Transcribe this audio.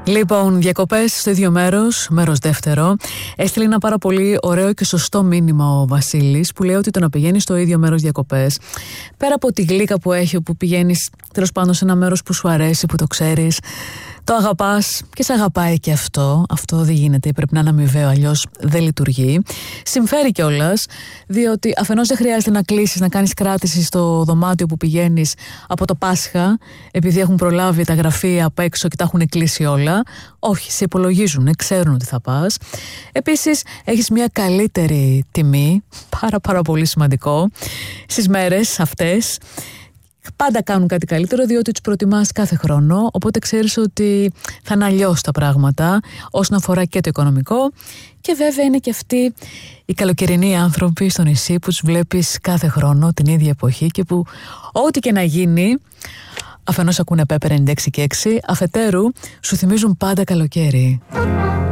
Λοιπόν, διακοπές στο ίδιο μέρος δεύτερο. Έστειλε ένα πάρα πολύ ωραίο και σωστό μήνυμα ο Βασίλης, που λέει ότι το να πηγαίνεις στο ίδιο μέρος διακοπές, πέρα από τη γλύκα που έχει, όπου πηγαίνεις τέλος πάντων σε ένα μέρος που σου αρέσει, που το ξέρεις, το αγαπάς και σε αγαπάει και αυτό. Αυτό δεν γίνεται, πρέπει να είναι αμοιβαίο, αλλιώς δεν λειτουργεί. Συμφέρει κιόλας, διότι αφενός δεν χρειάζεται να κλείσεις, να κάνεις κράτηση στο δωμάτιο που πηγαίνεις από το Πάσχα, επειδή έχουν προλάβει τα γραφεία απ' έξω και τα έχουν κλείσει όλα. Όχι, σε υπολογίζουν, ξέρουν ότι θα πας. Επίσης, έχεις μια καλύτερη τιμή, πάρα πολύ σημαντικό, στις μέρες αυτές. Πάντα κάνουν κάτι καλύτερο, διότι τους προτιμάς κάθε χρόνο, οπότε ξέρεις ότι θα είναι αλλιώς τα πράγματα όσον αφορά και το οικονομικό. Και βέβαια είναι και αυτοί οι καλοκαιρινοί άνθρωποι στο νησί που τους βλέπεις κάθε χρόνο την ίδια εποχή και που ό,τι και να γίνει, αφενός ακούνε Pepper 96 και 6, αφετέρου σου θυμίζουν πάντα καλοκαίρι.